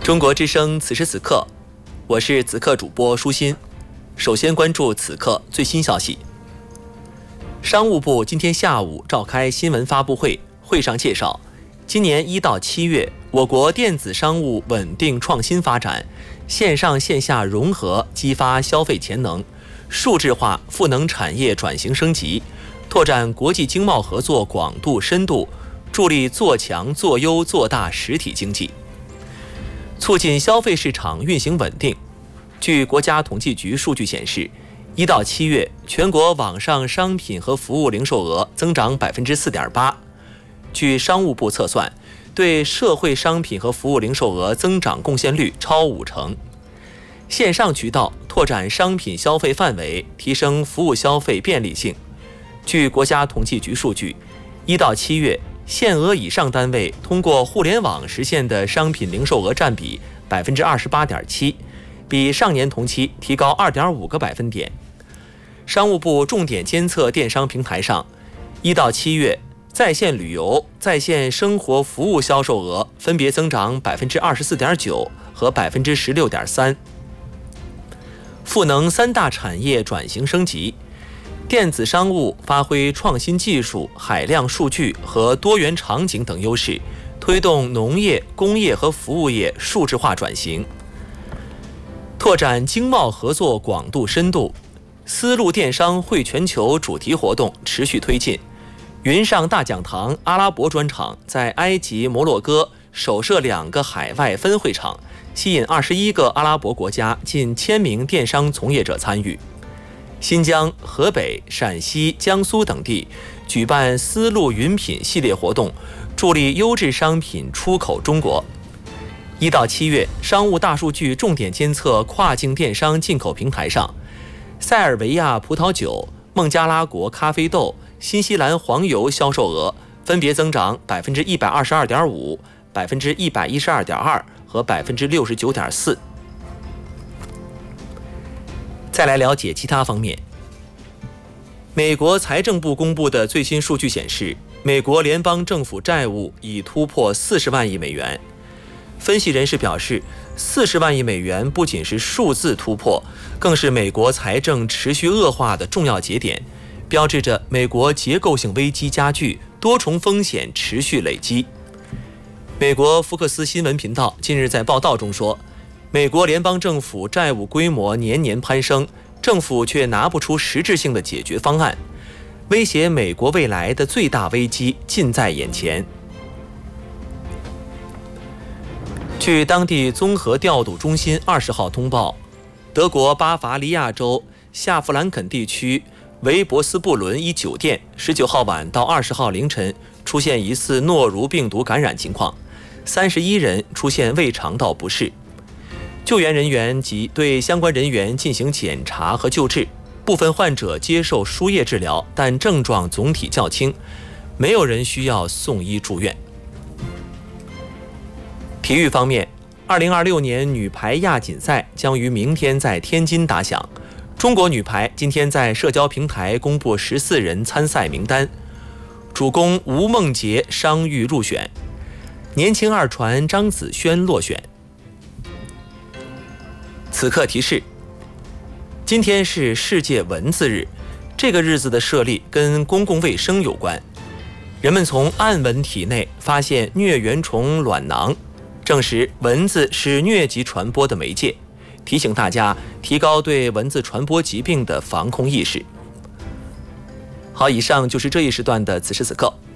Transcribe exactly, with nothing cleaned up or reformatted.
中国之声此时此刻，我是此刻主播舒心。首先关注此刻最新消息。商务部今天下午召开新闻发布会，会上介绍，今年一到七月，我国电子商务稳定创新发展，线上线下融合激发消费潜能，数字化赋能产业转型升级，拓展国际经贸合作广度深度，助力做强做优做大实体经济，促进消费市场运行稳定。据国家统计局数据显示，一到七月，全国网上商品和服务零售额增长 百分之四点八。据商务部测算，对社会商品和服务零售额增长贡献率超五成。线上渠道拓展商品消费范围，提升服务消费便利性。据国家统计局数据，一到七月，限额以上单位通过互联网实现的商品零售额占比 百分之二十八点七， 比上年同期提高 二点五个百分点。商务部重点监测电商平台上，一到七月，在线旅游、在线生活服务销售额分别增长 百分之二十四点九 和 百分之十六点三。赋能三大产业转型升级，电子商务发挥创新技术、海量数据和多元场景等优势，推动农业、工业和服务业数字化转型，拓展经贸合作广度深度。丝路电商汇全球主题活动持续推进，云上大讲堂阿拉伯专场在埃及、摩洛哥首设两个海外分会场，吸引二十一个阿拉伯国家近千名电商从业者参与。新疆、河北、陕西、江苏等地举办丝路云品系列活动，助力优质商品出口中国。一到七月，商务大数据重点监测跨境电商进口平台上，塞尔维亚葡萄酒、孟加拉国咖啡豆、新西兰黄油销售额分别增长 百分之一百二十二点五、百分之一百一十二点二 和 百分之六十九点四。再来了解其他方面。美国财政部公布的最新数据显示，美国联邦政府债务已突破四十万亿美元。分析人士表示，四十万亿美元不仅是数字突破，更是美国财政持续恶化的重要节点，标志着美国结构性危机加剧，多重风险持续累积。美国福克斯新闻频道近日在报道中说，美国联邦政府债务规模年年攀升，政府却拿不出实质性的解决方案，威胁美国未来的最大危机近在眼前。据当地综合调度中心二十号通报，德国巴伐利亚州夏弗兰肯地区维博斯布伦一酒店十九号晚到二十号凌晨出现疑似诺如病毒感染情况，三十一人出现胃肠道不适。救援人员及对相关人员进行检查和救治，部分患者接受输液治疗，但症状总体较轻，没有人需要送医住院。体育方面，二零二六年女排亚锦赛将于明天在天津打响。中国女排今天在社交平台公布十四人参赛名单，主攻吴梦洁伤愈入选，年轻二传张子萱落选。此刻提示，今天是世界蚊子日，这个日子的设立跟公共卫生有关。人们从暗蚊体内发现疟原虫卵囊，证实蚊子是疟疾传播的媒介，提醒大家提高对蚊子传播疾病的防控意识。好，以上就是这一时段的此时此刻，